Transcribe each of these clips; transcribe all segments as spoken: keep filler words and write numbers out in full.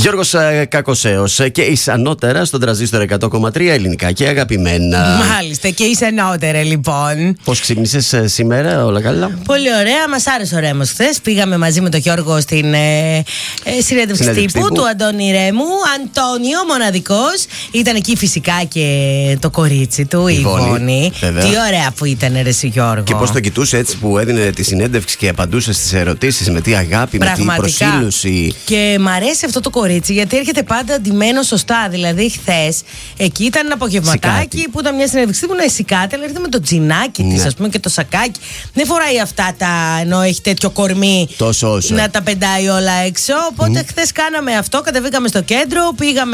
Γιώργος Κακοσέος και εις ανώτερα στον τρανζίστορ εκατό κόμμα τρία ελληνικά και αγαπημένα. Μάλιστα, και εις ανώτερα λοιπόν. Πώς ξύπνησες σήμερα, όλα καλά? Πολύ ωραία, μας άρεσε ο Ρέμος χθες. Πήγαμε μαζί με τον Γιώργο στην ε, ε, συνέντευξη τύπου, τύπου του Αντώνη Ρέμου. Αντώνιο, μοναδικός. Ήταν εκεί φυσικά και το κορίτσι του, η Ιβόνη. Τι ωραία που ήταν, ρε συ Γιώργο. Και πώς το κοιτούσε έτσι που έδινε τη συνέντευξη και απαντούσε στις ερωτήσεις, με τι αγάπη, πραγματικά, με τι προσήλωση. Και μ' αρέσει αυτό το κορίτσι γιατί έρχεται πάντα ντυμένο σωστά. Δηλαδή, χθες εκεί ήταν ένα απογευματάκι Σικάτι. Που ήταν μια συνέντευξη που είναι σικάτι, αλλά έρχεται με το τζινάκι ναι. της, ας πούμε, και το σακάκι. Δεν φοράει αυτά τα, ενώ έχει τέτοιο κορμί, τόσο όσο. Να τα πεντάει όλα έξω. Οπότε mm. χθες κάναμε αυτό, κατεβήκαμε στο κέντρο, πήγαμε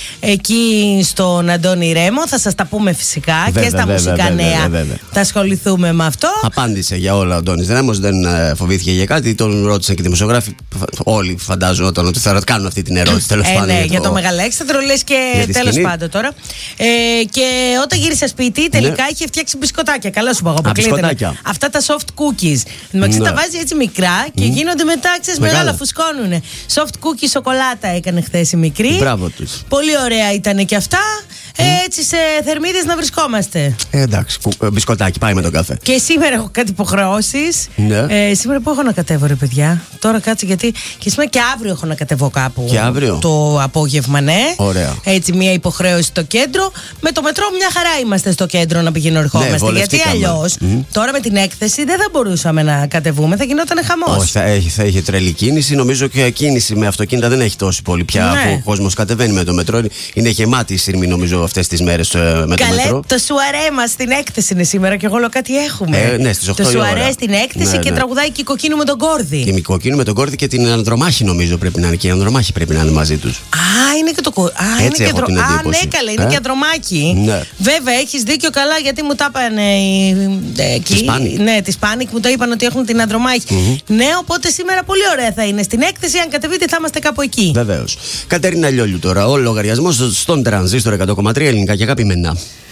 εκεί στον Αντώνη Ρέμο. Θα σας τα πούμε φυσικά βέβαια, και στα βέβαια, μουσικά βέβαια, νέα. Βέβαια, βέβαια. Θα ασχοληθούμε με αυτό. Απάντησε για όλα ο Αντώνης Ρέμος, δεν φοβήθηκε για κάτι. Τον ρώτησαν και οι δημοσιογράφοι. Όλοι φαντάζομαι ότι θα κάνουν αυτή την ερώτηση. Τέλος ε, πάντων. Ναι, για το, το... το μεγαλέξτατρο λες και τέλος πάντων τώρα. Ε, και όταν γύρισα σπίτι, τελικά ναι. είχε φτιάξει μπισκοτάκια. Καλά σου πω, αποκλείται. Αυτά τα soft cookies. Ναι. Τα βάζει έτσι μικρά και mm. γίνονται μετά, ξέρεις, μεγάλα, φουσκώνουνε. Soft cookies σοκολάτα έκανε χθες η μικρή. Μπράβο τους. Πολύ ωραία ήταν και αυτά. Mm. Έτσι σε θερμίδες να βρισκόμαστε. Ε, εντάξει, μπισκοτάκι, πάει με τον καφέ. Και σήμερα έχω κάτι υποχρεώσεις. Ναι. Ε, σήμερα που έχω να κατέβω, ρε παιδιά. Τώρα κάτσε γιατί. Και σήμερα και αύριο έχω να κατέβω κάπου. Και αύριο. Το απόγευμα, ναι. Ωραία. Έτσι, μια υποχρέωση στο κέντρο. Με το μετρό, μια χαρά είμαστε στο κέντρο να πηγαίνουμε ερχόμαστε. Ναι, γιατί αλλιώς mm. τώρα με την έκθεση δεν θα μπορούσαμε να κατεβούμε, θα γινόταν χαμός. Όχι, θα έχει, θα έχει τρελή κίνηση. Νομίζω και κίνηση με αυτοκίνητα δεν έχει τόση πολύ πια. Ναι. Ο κόσμος κατεβαίνει με το μετρό. Είναι γεμάτη η σειρμή, νομίζω, αυτές τις μέρες με Καλέ, το μετρό. Το σουαρέ μας στην έκθεση είναι σήμερα και εγώ λέω κάτι έχουμε. Ε, ναι, στις οκτώ το σουαρέ στην έκθεση ναι, και ναι. τραγουδάει και η Κοκκίνου με τον Κόρδη. Και η Κοκκίνου με τον Κόρδη και την Ανδρομάχη, νομίζω πρέπει να είναι. Και η Ανδρομάχη πρέπει να είναι μαζί τους. Α, είναι και το Κόρδη. Α, έτσι είναι έχω και την Α, εντύπωση. ναι, καλά, είναι ε? και Ανδρομάχη. Ναι. Βέβαια, έχεις δίκιο καλά γιατί μου τα είπαν εκεί. Ναι, τη Πάνικ μου το είπαν ότι έχουν την Ανδρομάχη. Mm-hmm. Ναι, οπότε σήμερα πολύ ωραία θα είναι στην έκθεση. Αν κατεβείτε, θα είμαστε κάπου εκεί. Βεβαίως. Κατερίνα Λιόλιου τώρα. Ο λογαριασμός στον τρανζίστορ εκατό κόμμα τρία ελληνικά και αγαπημένα.